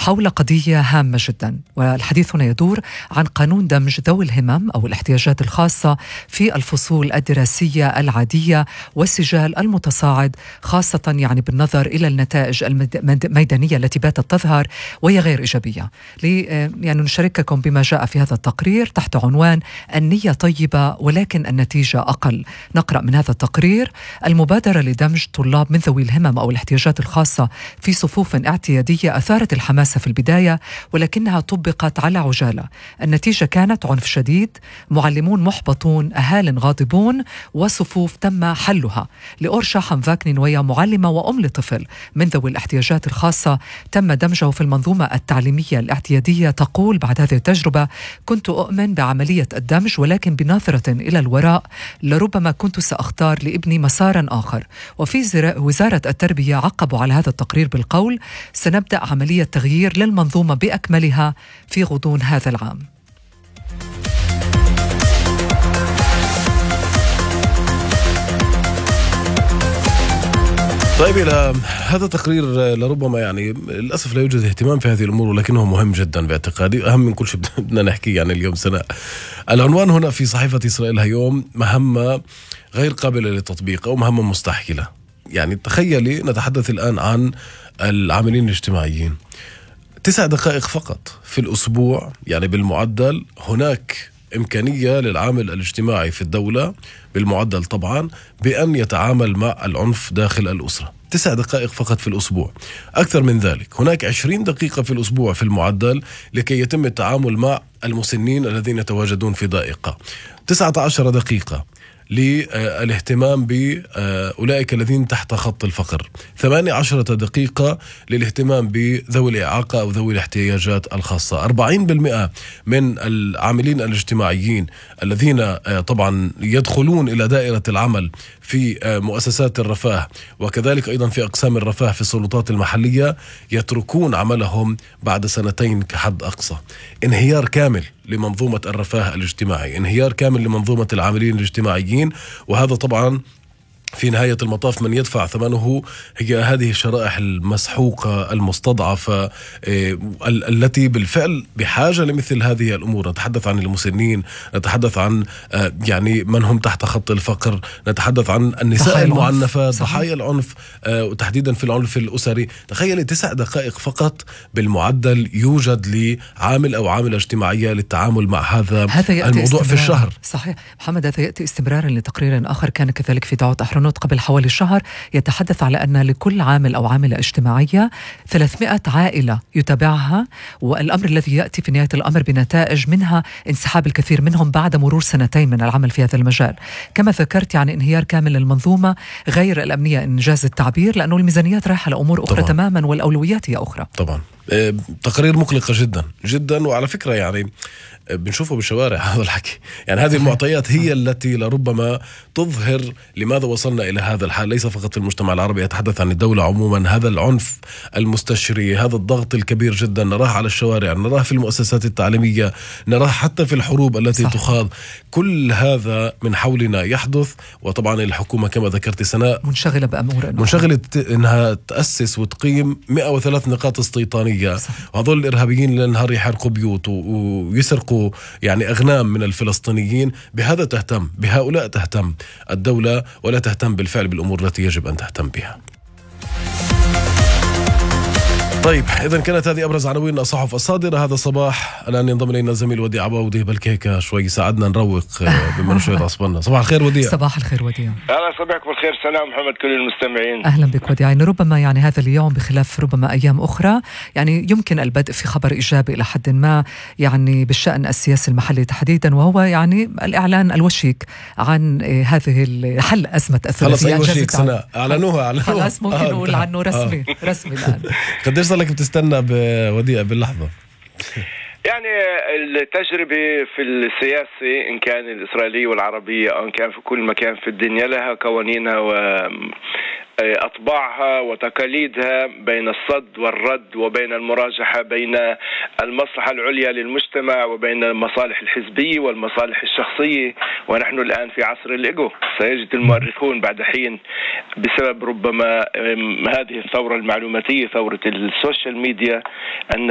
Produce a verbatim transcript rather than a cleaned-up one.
حول قضية هامة جدا، والحديث هنا يدور عن قانون دمج ذوي الهمم أو الاحتياجات الخاصة في الفصول الدراسية العادية والسجال المتصاعد، خاصة يعني بالنظر إلى النتائج الميدانية التي باتت تظهر وهي غير إيجابية. لي يعني نشارككم بما جاء في هذا التقرير تحت عنوان النية طيبة ولكن النتيجة أقل. نقرأ من هذا التقرير: المبادرة لدمج طلاب من ذوي الهمم أو الاحتياجات الخاصة في صفوف اعتيادية أثارت الحماسة في البداية، ولكنها طبقت على عجالة. النتيجة كانت عنف شديد، معلمون محبطون، أهال غاضبون، وصفوف تم حلها. لأورشا حمفاك نوية، معلمة وأم لطفل من ذوي الاحتياجات الخاصة تم دمجه في المنظومة التعليمية الاعتيادية، تقول: بعد هذه التجربة كنت أؤمن بعملية الدمج، ولكن بناظرة إلى الوراء لربما كنت سأختار لابني مسارا آخر. وفي وزارة التربية عقبوا على هذا التقرير بالقول: سنبدأ عملية تغيير للمنظومة بأكملها في غضون هذا العام. طيب، إلى هذا التقرير لربما يعني للأسف لا يوجد اهتمام في هذه الأمور، ولكنه مهم جدا باعتقادي، أهم من كل شيء بدنا نحكي يعني اليوم سناء. العنوان هنا في صحيفة إسرائيل اليوم: مهمة غير قابلة للتطبيق أو مهمة مستحيلة. يعني تخيلي نتحدث الآن عن العاملين الاجتماعيين، تسع دقائق فقط في الأسبوع، يعني بالمعدل هناك إمكانية للعامل الاجتماعي في الدولة بالمعدل طبعا بأن يتعامل مع العنف داخل الأسرة. تسع دقائق فقط في الأسبوع. أكثر من ذلك، هناك عشرين دقيقة في الأسبوع في المعدل لكي يتم التعامل مع المسنين الذين يتواجدون في ضائقة. تسعة عشر دقيقة للاهتمام بأولئك الذين تحت خط الفقر. ثمانية عشر دقيقة للاهتمام بذوي الإعاقة أو ذوي الاحتياجات الخاصة. أربعين بالمئة من العاملين الاجتماعيين الذين طبعا يدخلون إلى دائرة العمل في مؤسسات الرفاه وكذلك أيضا في أقسام الرفاه في السلطات المحلية يتركون عملهم بعد سنتين كحد أقصى. انهيار كامل لمنظومة الرفاه الاجتماعي، انهيار كامل لمنظومة العاملين الاجتماعيين. وهذا طبعا في نهاية المطاف من يدفع ثمنه هي هذه الشرائح المسحوقة المستضعفة التي بالفعل بحاجة لمثل هذه الأمور. نتحدث عن المسنين، نتحدث عن يعني من هم تحت خط الفقر، نتحدث عن النساء المعنفات، ضحايا العنف وتحديدا في العنف الأسري. تخيلي تسع دقائق فقط بالمعدل يوجد لعامل أو عاملة اجتماعية للتعامل مع هذا, هذا الموضوع في الشهر. صحيح محمد، هذا يأتي استمرارا لتقرير آخر كان كذلك في دعوة أحرنوت قبل حوالي شهر، يتحدث على أن لكل عامل أو عاملة اجتماعية ثلاثمائة عائلة يتابعها، والأمر الذي يأتي في نهاية الأمر بنتائج منها انسحاب الكثير منهم بعد مرور سنتين من العمل في هذا المجال. كما ذكرت يعني انهيار كامل للمنظومة غير الأمنية إنجاز التعبير، لأنه الميزانيات رايحة لأمور أخرى طبعا. تماما، والأولويات هي أخرى طبعا. تقارير مقلقة جدا جدا، وعلى فكرة يعني بنشوفه بالشوارع هذا الحكي. يعني هذه المعطيات هي التي لربما تظهر لماذا وصلنا إلى هذا الحال، ليس فقط في المجتمع العربي، أتحدث عن الدولة عموما. هذا العنف المستشري، هذا الضغط الكبير جدا نراه على الشوارع، نراه في المؤسسات التعليمية، نراه حتى في الحروب التي صح. تخاض. كل هذا من حولنا يحدث، وطبعا الحكومة كما ذكرت سناء منشغلة بأمور منشغلة إنها تأسس وتقيم مئة وثلاث نقاط استيطانية، وهذول الإرهابيين للنهار يحرقوا بيوت ويسرقوا يعني أغنام من الفلسطينيين. بهذا تهتم، بهؤلاء تهتم الدولة، ولا تهتم بالفعل بالأمور التي يجب أن تهتم بها. طيب، إذن كانت هذه أبرز عناوين الصحف الصادرة هذا الصباح. الآن ينضم إلينا الزميل وديع عباودي بالكيكة شوي ساعدنا نروق بما شوي عصبنا. صباح الخير وديع. صباح الخير وديع. أهلا صباحك بالخير. سلام محمد كل المستمعين. أهلا بك وديع. يعني ربما يعني هذا اليوم بخلاف ربما أيام أخرى يعني يمكن البدء في خبر إيجابي إلى حد ما، يعني بالشأن السياسي المحلي تحديدا، وهو يعني الإعلان الوشيك عن هذه حل أزمة الثلاثية. خلاص أي وشيك سنة أعلنوها أعلنوها خلاص ممكن نقول آه عنه رسمي آه. رسمي الآن. قديش صار لك بتستنى بوديع باللحظة؟ يعني التجربة في السياسة إن كان الإسرائيلية والعربية أو إن كان في كل مكان في الدنيا لها قوانينها و أطباعها وتقاليدها، بين الصد والرد وبين المراجحة بين المصلحة العليا للمجتمع وبين المصالح الحزبية والمصالح الشخصية. ونحن الآن في عصر الإيجو. سيجد المؤرخون بعد حين بسبب ربما هذه الثورة المعلوماتية، ثورة السوشيال ميديا، أن